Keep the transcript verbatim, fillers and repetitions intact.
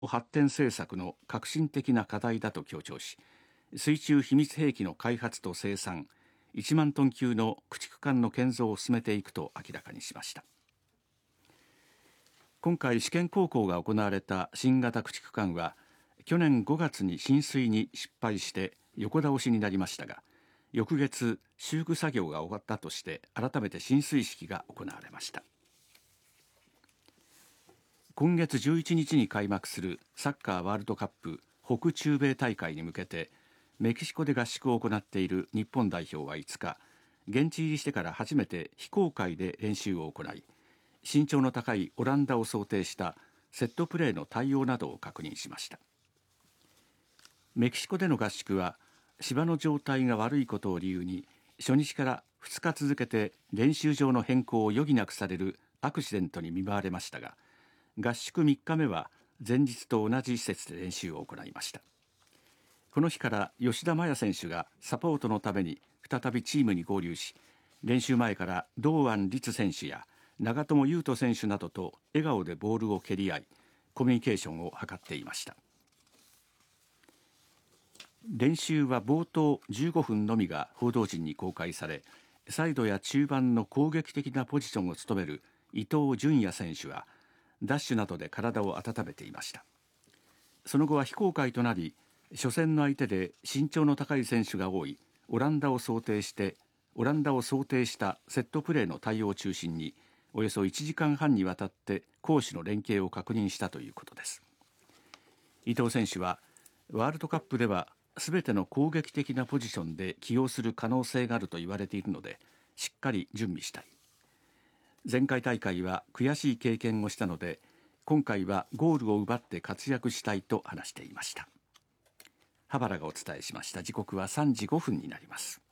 発展政策の革新的な課題だと強調し、水中秘密兵器の開発と生産、いちまんトン級の駆逐艦の建造を進めていくと明らかにしました。今回試験航行が行われた新型駆逐艦は、去年ごがつに進水に失敗して横倒しになりましたが、翌月修復作業が終わったとして改めて進水式が行われました。今月じゅういちにちに開幕するサッカーワールドカップ北中米大会に向けてメキシコで合宿を行っている日本代表はいつか、現地入りしてから初めて非公開で練習を行い、身長の高いオランダを想定したセットプレーの対応などを確認しました。メキシコでの合宿は芝の状態が悪いことを理由に初日からふつか続けて練習場の変更を余儀なくされるアクシデントに見舞われましたが、合宿みっかめは前日と同じ施設で練習を行いました。この日から吉田麻也選手がサポートのために再びチームに合流し、練習前から堂安律選手や長友佑都選手などと笑顔でボールを蹴り合い、コミュニケーションを図っていました。練習は冒頭じゅうごふんのみが報道陣に公開され、サイドや中盤の攻撃的なポジションを務める伊東純也選手はダッシュなどで体を温めていました。その後は非公開となり、初戦の相手で身長の高い選手が多いオランダを想定してオランダを想定したセットプレーの対応を中心におよそいちじかんはんにわたって攻守の連携を確認したということです。伊東選手はワールドカップでは全ての攻撃的なポジションで起用する可能性があると言われているので、しっかり準備したい。前回大会は悔しい経験をしたので、今回はゴールを奪って活躍したいと話していました。羽原がお伝えしました。時刻はさんじごふんになります。